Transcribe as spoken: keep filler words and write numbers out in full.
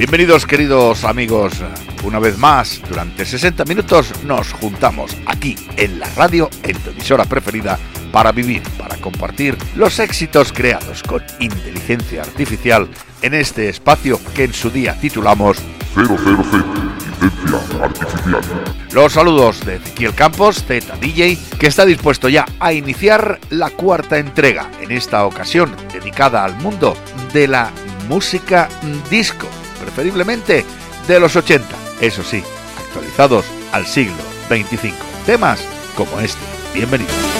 Bienvenidos, queridos amigos, una vez más. Durante sesenta minutos nos juntamos aquí en la radio, en tu emisora preferida, para vivir, para compartir los éxitos creados con inteligencia artificial en este espacio que en su día titulamos cero cero cero, Inteligencia Artificial. Los saludos de Ezequiel Campos, Z D J, que está dispuesto ya a iniciar la cuarta entrega, en esta ocasión dedicada al mundo de la música disco, preferiblemente de los ochenta, eso sí, actualizados al siglo veinticinco. Temas como este. Bienvenidos.